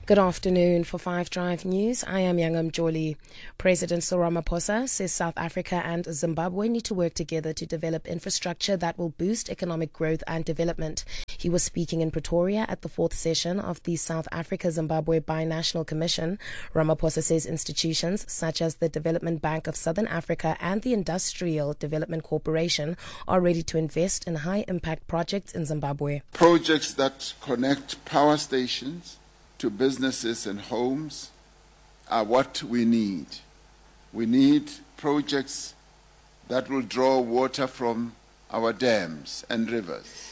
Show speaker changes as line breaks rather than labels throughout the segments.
Good afternoon. For 5 Drive News, I am Yangam Joli. President Cyril Ramaphosa says South Africa and Zimbabwe need to work together to develop infrastructure that will boost economic growth and development. He was speaking in Pretoria at the 4th session of the South Africa-Zimbabwe Binational Commission. Ramaphosa says institutions such as the Development Bank of Southern Africa and the Industrial Development Corporation are ready to invest in high-impact projects in Zimbabwe.
Projects that connect power stations to businesses and homes are what we need. We need projects that will draw water from our dams and rivers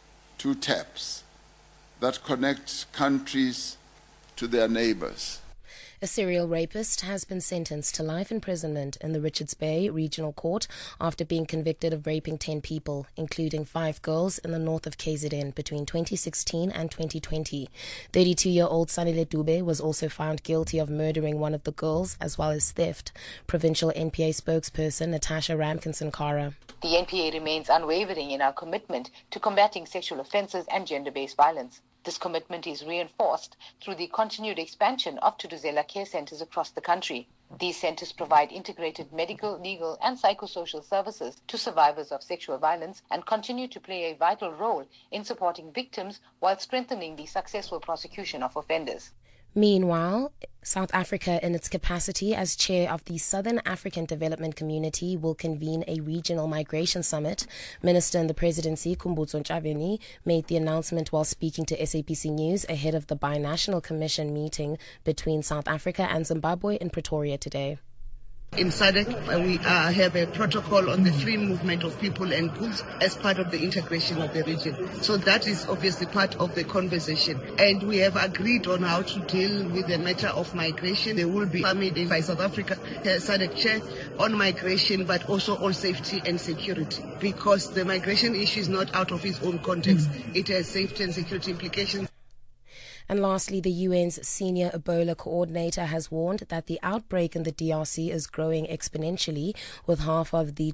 to taps that connect countries to their neighbors.
A serial rapist has been sentenced to life imprisonment in the Richards Bay Regional Court after being convicted of raping 10 people, including 5 girls in the north of KZN between 2016 and 2020. 32-year-old Sanile Dube was also found guilty of murdering one of the girls as well as theft. Provincial NPA spokesperson Natasha Ramkinson-Kara.
The NPA remains unwavering in our commitment to combating sexual offences and gender-based violence. This commitment is reinforced through the continued expansion of Thuthuzela care centres across the country. These centres provide integrated medical, legal and psychosocial services to survivors of sexual violence and continue to play a vital role in supporting victims while strengthening the successful prosecution of offenders.
Meanwhile, South Africa, in its capacity as chair of the Southern African Development Community, will convene a regional migration summit. Minister in the presidency, Khumbudzo Ntshavheni, made the announcement while speaking to SABC News ahead of the Binational Commission meeting between South Africa and Zimbabwe in Pretoria today.
In SADC, we have a protocol on the free movement of people and goods as part of the integration of the region. So that is obviously part of the conversation. And we have agreed on how to deal with the matter of migration. There will be summit by South Africa, SADC chair, on migration, but also on safety and security. Because the migration issue is not out of its own context. It has safety and security implications.
And lastly, the UN's senior Ebola coordinator has warned that the outbreak in the DRC is growing exponentially, with half of the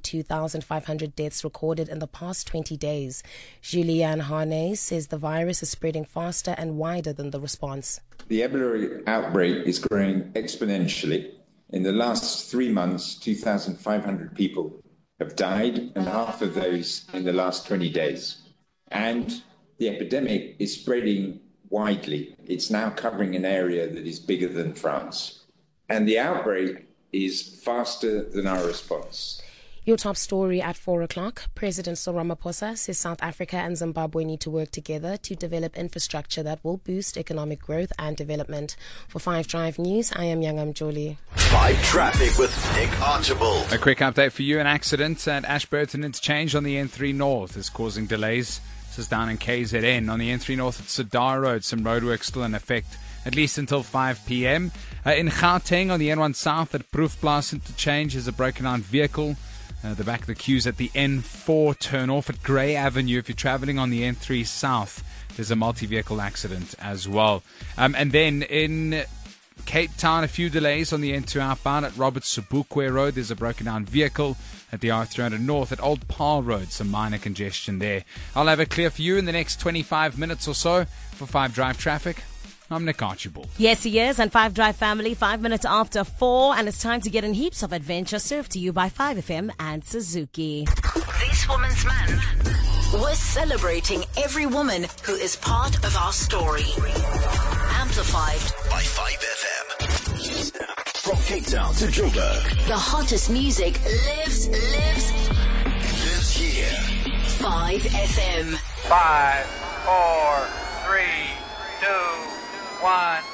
2,500 deaths recorded in the past 20 days. Julianne Harnes says the virus is spreading faster and wider than the response.
The Ebola outbreak is growing exponentially. In the last 3 months, 2,500 people have died, and half of those in the last 20 days. And the epidemic is spreading widely. It's now covering an area that is bigger than France. And the outbreak is faster than our response.
Your top story at 4 o'clock. President Cyril Ramaphosa says South Africa and Zimbabwe need to work together to develop infrastructure that will boost economic growth and development. For 5 Drive News, I am Yangam Joli.
5 Traffic with Nick Archibald.
A quick update for you. An accident at Ashburton Interchange on the N3 North is causing delays. This is down in KZN. On the N3 North at Sadar Road, some roadwork still in effect, at least until 5 p.m. In Gauteng on the N1 South at Proefplaas Interchange is a broken down vehicle. The back of the queue's at the N4 turn-off at Grey Avenue. If you're travelling on the N3 South, there's a multi-vehicle accident as well. And then in Cape Town, a few delays on the N2 outbound at Robert Sobukwe Road. There's a broken down vehicle at the R300 North at Old Paarl Road. Some minor congestion there. I'll have it clear for you in the next 25 minutes or so. For 5 Drive Traffic, I'm Nick Archibald.
Yes, he is. And 5 Drive family, 5 minutes after 4. And it's time to get in heaps of adventure served to you by 5FM and Suzuki.
This Woman's Month. We're celebrating every woman who is part of our story. Amplified
by 5FM. From Cape Town to Joburg,
the hottest music lives
here.
5FM.
5, 4, 3, 2, 1.